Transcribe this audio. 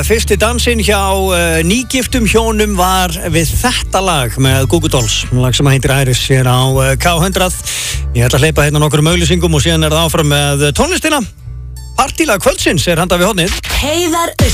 fyrsti dansinn hjá nýgiftum hjónum var við þetta lag með Goo Goo Dolls, lag sem heitir Iris hér á K100. Ég ætla að hleypa hérna nokkrum auglýsingum og síðan það áfram með tónlistina. Partílag kvöldsins handa við hornið. Heiðar